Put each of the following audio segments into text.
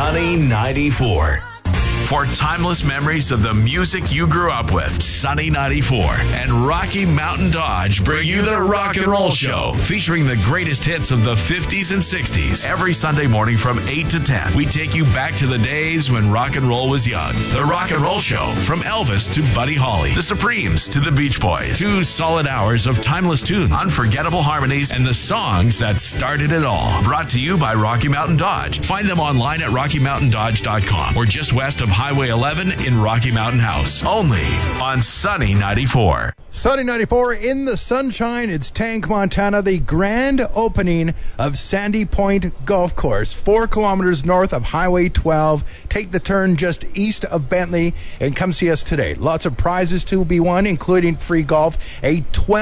Sunny 94. For timeless memories of the music you grew up with, Sunny 94 and Rocky Mountain Dodge bring you the Rock and Roll Show, featuring the greatest hits of the 50s and 60s. Every Sunday morning from 8 to 10, we take you back to the days when rock and roll was young. The Rock and Roll Show, from Elvis to Buddy Holly, the Supremes to the Beach Boys. 2 solid hours of timeless tunes, unforgettable harmonies, and the songs that started it all. Brought to you by Rocky Mountain Dodge. Find them online at RockyMountainDodge.com or just west of Highway 11 in Rocky Mountain House. Only on Sunny 94. Sunny 94 in the sunshine. It's Tank, Montana, the grand opening of Sandy Point Golf Course, 4 kilometers north of Highway 12. Take the turn just east of Bentley and come see us today. Lots of prizes to be won, including free golf, a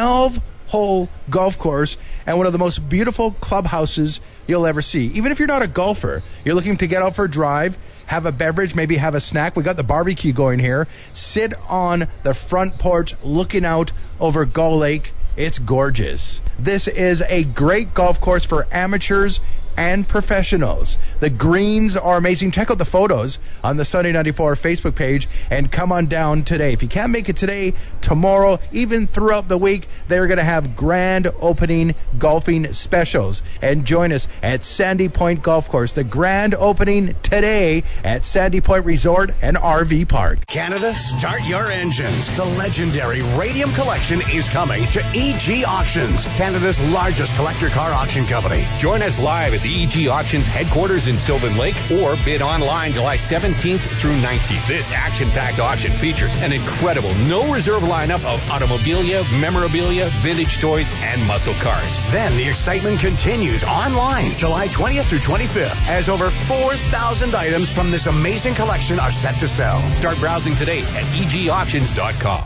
12-hole golf course, and one of the most beautiful clubhouses you'll ever see. Even if you're not a golfer, you're looking to get out for a drive, have a beverage, maybe have a snack. We got the barbecue going here. Sit on the front porch looking out over Gull Lake. It's gorgeous. This is a great golf course for amateurs and professionals. The greens are amazing. Check out the photos on the Sunny 94 Facebook page and come on down today. If you can't make it today, tomorrow, even throughout the week, they're going to have grand opening golfing specials. And join us at Sandy Point Golf Course. The grand opening today at Sandy Point Resort and RV Park. Canada, start your engines. The legendary Radium Collection is coming to EG Auctions, Canada's largest collector car auction company. Join us live at the EG Auctions headquarters in Sylvan Lake or bid online July 17th through 19th. This action-packed auction features an incredible no-reserve lineup of automobilia, memorabilia, vintage toys, and muscle cars. Then the excitement continues online July 20th through 25th as over 4,000 items from this amazing collection are set to sell. Start browsing today at egauctions.com.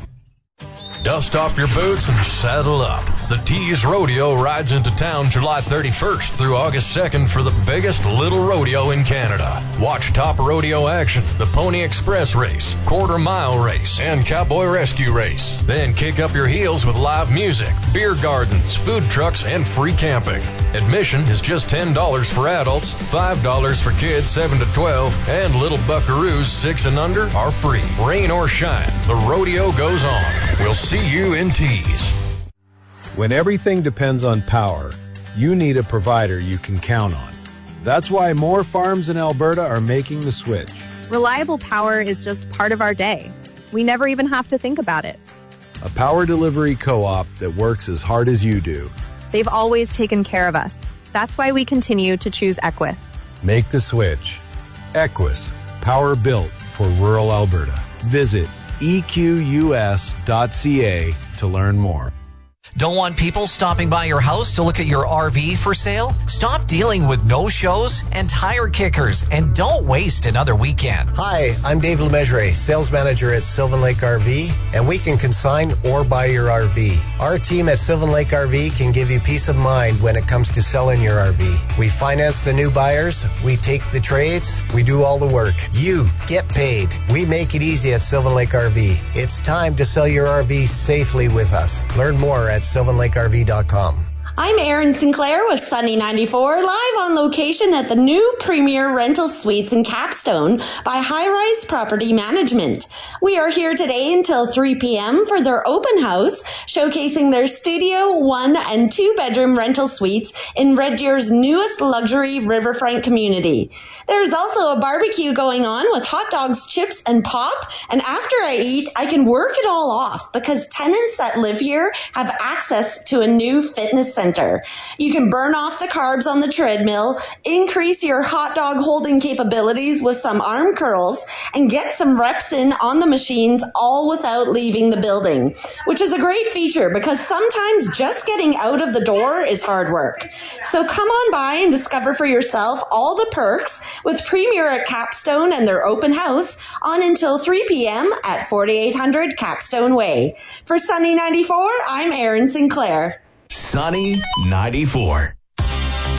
Dust off your boots and saddle up. The Tees Rodeo rides into town July 31st through August 2nd for the biggest little rodeo in Canada. Watch top rodeo action, the Pony Express race, quarter-mile race, and cowboy rescue race. Then kick up your heels with live music, beer gardens, food trucks, and free camping. Admission is just $10 for adults, $5 for kids 7 to 12, and little buckaroos 6 and under are free. Rain or shine, the rodeo goes on. We'll see you in Tees. When everything depends on power, you need a provider you can count on. That's why more farms in Alberta are making the switch. Reliable power is just part of our day. We never even have to think about it. A power delivery co-op that works as hard as you do. They've always taken care of us. That's why we continue to choose Equus. Make the switch. Equus, power built for rural Alberta. Visit equs.ca to learn more. Don't want people stopping by your house to look at your RV for sale? Stop dealing with no-shows and tire kickers, and don't waste another weekend. Hi, I'm Dave Lemessurier, sales manager at Sylvan Lake RV, and we can consign or buy your RV. Our team at Sylvan Lake RV can give you peace of mind when it comes to selling your RV. We finance the new buyers, we take the trades, we do all the work. You get paid. We make it easy at Sylvan Lake RV. It's time to sell your RV safely with us. Learn more at sylvanlakeRV.com. I'm Erin Sinclair with Sunny 94, live on location at the new Premier Rental Suites in Capstone by High Rise Property Management. We are here today until 3 p.m. for their open house, showcasing their studio, 1 and 2 bedroom rental suites in Red Deer's newest luxury riverfront community. There's also a barbecue going on with hot dogs, chips, and pop, and after I eat, I can work it all off because tenants that live here have access to a new fitness center. You can burn off the carbs on the treadmill, increase your hot dog holding capabilities with some arm curls, and get some reps in on the machines all without leaving the building, which is a great feature because sometimes just getting out of the door is hard work. So come on by and discover for yourself all the perks with Premier at Capstone and their open house on until 3 p.m. at 4800 Capstone Way. For Sunny 94, I'm Erin Sinclair. Sunny 94.